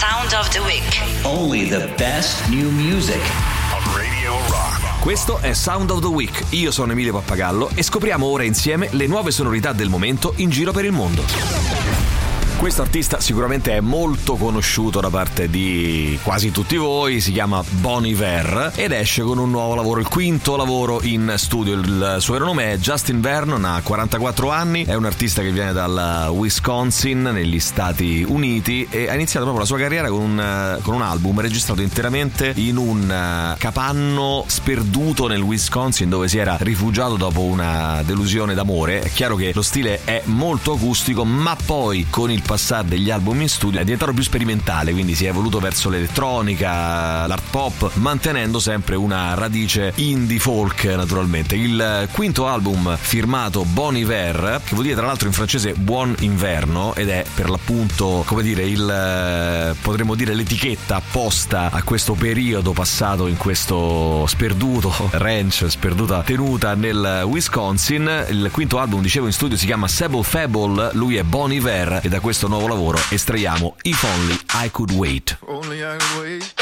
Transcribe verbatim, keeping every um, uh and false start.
Sound of the Week. Only the best new music. On Radio Rock. Questo è Sound of the Week. Io sono Emilio Pappagallo e scopriamo ora insieme le nuove sonorità del momento in giro per il mondo. Questo artista sicuramente è molto conosciuto da parte di quasi tutti voi, si chiama Bon Iver ed esce con un nuovo lavoro, il quinto lavoro in studio. Il suo vero nome è Justin Vernon, ha quarantaquattro anni, è un artista che viene dal Wisconsin negli Stati Uniti e ha iniziato proprio la sua carriera con un, con un album registrato interamente in un capanno sperduto nel Wisconsin dove si era rifugiato dopo una delusione d'amore. È chiaro che lo stile è molto acustico, ma poi con il passare degli album in studio è diventato più sperimentale, quindi si è evoluto verso l'elettronica, l'art pop, mantenendo sempre una radice indie folk naturalmente. Il quinto album firmato Bon Iver, che vuol dire tra l'altro in francese buon inverno, ed è per l'appunto, come dire, il potremmo dire l'etichetta apposta a questo periodo passato in questo sperduto ranch, sperduta tenuta nel Wisconsin. Il quinto album, dicevo, in studio si chiama Sable Fable, lui è Bon Iver e da questo nuovo lavoro estraiamo If Only I Could Wait. Only I could wait.